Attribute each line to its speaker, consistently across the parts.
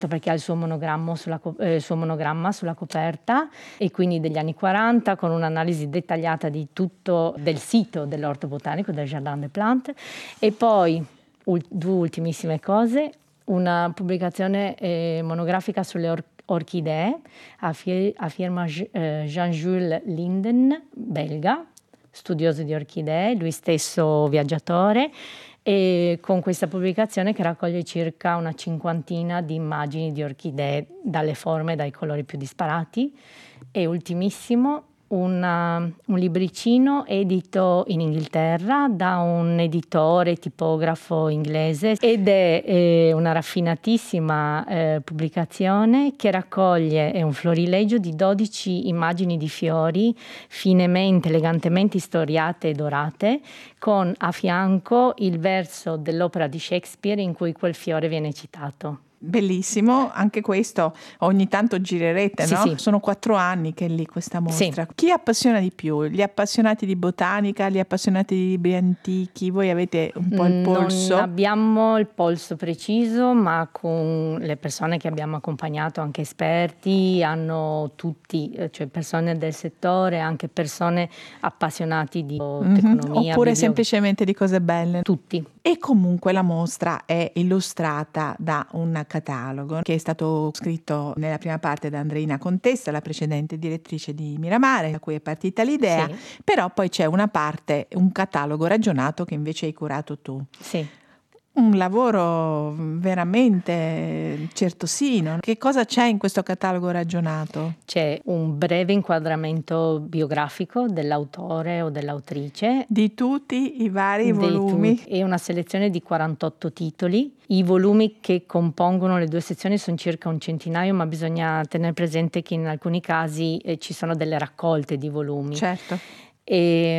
Speaker 1: perché ha il suo monogramma sulla coperta, e quindi degli anni 40, con un'analisi dettagliata di tutto del sito dell'orto botanico, del Jardin des Plantes. E poi due ultimissime cose: una pubblicazione monografica sulle orchidee a firma Jean-Jules Linden, belga, studioso di orchidee, lui stesso viaggiatore, e con questa pubblicazione che raccoglie circa una cinquantina di immagini di orchidee dalle forme e dai colori più disparati. E ultimissimo, un libricino edito in Inghilterra da un editore tipografo inglese, ed è una raffinatissima pubblicazione che raccoglie, è un florilegio di 12 immagini di fiori finemente, elegantemente istoriate e dorate, con a fianco il verso dell'opera di Shakespeare in cui quel fiore viene citato.
Speaker 2: Bellissimo, anche questo ogni tanto girerete,
Speaker 1: sì,
Speaker 2: no?
Speaker 1: Sì.
Speaker 2: Sono 4 anni che è lì questa mostra.
Speaker 1: Sì.
Speaker 2: Chi appassiona di più? Gli appassionati di botanica, gli appassionati di libri antichi? Voi avete un po' il polso?
Speaker 1: Non abbiamo il polso preciso, ma con le persone che abbiamo accompagnato, anche esperti, hanno tutti, cioè persone del settore, anche persone appassionati di economia.
Speaker 2: Oppure semplicemente di cose belle?
Speaker 1: Tutti.
Speaker 2: E comunque la mostra è illustrata da un catalogo che è stato scritto nella prima parte da Andreina Contessa, la precedente direttrice di Miramare, da cui è partita l'idea,
Speaker 1: Sì.
Speaker 2: Però poi c'è una parte, un catalogo ragionato che invece hai curato tu.
Speaker 1: Sì.
Speaker 2: Un lavoro veramente certosino. Che cosa c'è in questo catalogo ragionato?
Speaker 1: C'è un breve inquadramento biografico dell'autore o dell'autrice.
Speaker 2: Di tutti i vari volumi.
Speaker 1: E una selezione di 48 titoli. I volumi che compongono le due sezioni sono circa un centinaio, ma bisogna tenere presente che in alcuni casi ci sono delle raccolte di volumi.
Speaker 2: Certo.
Speaker 1: E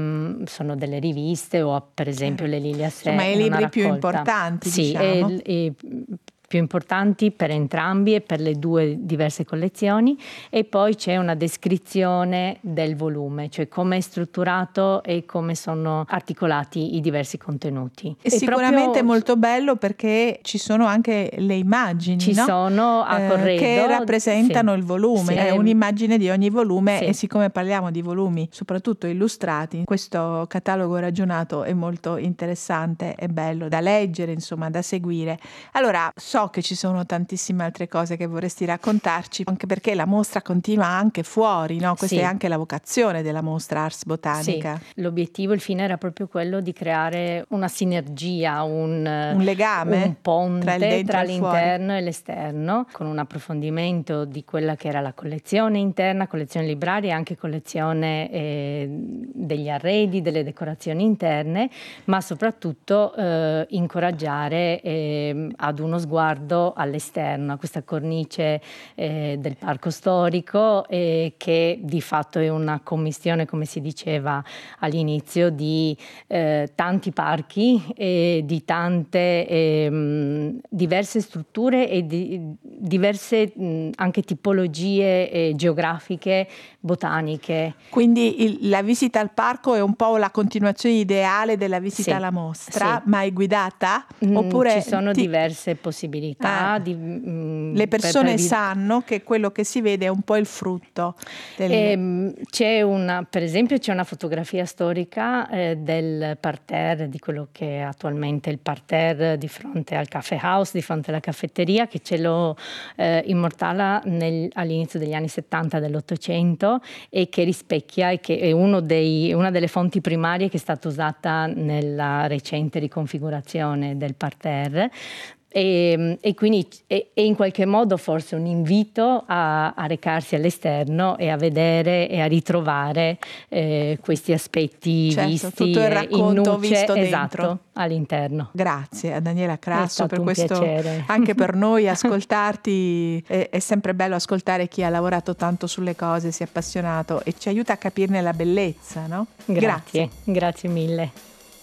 Speaker 1: sono delle riviste o per esempio le Lili a sé,
Speaker 2: insomma i libri
Speaker 1: raccolta
Speaker 2: più importanti,
Speaker 1: sì,
Speaker 2: diciamo.
Speaker 1: e più importanti per entrambi e per le due diverse collezioni. E poi c'è una descrizione del volume, cioè come è strutturato e come sono articolati i diversi contenuti.
Speaker 2: E sicuramente è molto bello perché ci sono anche le immagini,
Speaker 1: ci
Speaker 2: no?
Speaker 1: sono a corredo
Speaker 2: che rappresentano
Speaker 1: sì.
Speaker 2: il volume,
Speaker 1: Sì.
Speaker 2: È un'immagine di ogni volume
Speaker 1: Sì.
Speaker 2: E siccome parliamo di volumi soprattutto illustrati, questo catalogo ragionato è molto interessante e bello da leggere, insomma da seguire. Allora so che ci sono tantissime altre cose che vorresti raccontarci, anche perché la mostra continua anche fuori, no? Questa
Speaker 1: Sì.
Speaker 2: è anche la vocazione della mostra Ars Botanica.
Speaker 1: Sì. L'obiettivo, il fine era proprio quello di creare una sinergia, un
Speaker 2: legame
Speaker 1: un ponte
Speaker 2: tra
Speaker 1: l'interno e l'esterno, con un approfondimento di quella che era la collezione interna, collezione libraria e anche collezione degli arredi, delle decorazioni interne, ma soprattutto incoraggiare ad uno sguardo all'esterno, a questa cornice del parco storico, che di fatto è una commistione, come si diceva all'inizio, di tanti parchi e di tante diverse strutture e di diverse anche tipologie geografiche, botaniche.
Speaker 2: Quindi la visita al parco è un po' la continuazione ideale della visita alla mostra, ma è guidata? Oppure
Speaker 1: ci sono diverse possibilità.
Speaker 2: Le persone sanno che quello che si vede è un po' il frutto
Speaker 1: per esempio c'è una fotografia storica del parterre, di quello che è attualmente il parterre di fronte al Café House, di fronte alla caffetteria, che ce lo immortala all'inizio degli anni 70 dell'Ottocento, e che rispecchia e che è una delle fonti primarie che è stata usata nella recente riconfigurazione del parterre. E quindi è in qualche modo forse un invito a recarsi all'esterno e a vedere e a ritrovare questi aspetti visti
Speaker 2: tutto il racconto
Speaker 1: in nuce,
Speaker 2: visto dentro.
Speaker 1: Esatto, all'interno.
Speaker 2: Grazie a Daniela Crasso per questo,
Speaker 1: piacere.
Speaker 2: Anche per noi ascoltarti è sempre bello ascoltare chi ha lavorato tanto sulle cose, si è appassionato e ci aiuta a capirne la bellezza, no?
Speaker 1: Grazie mille.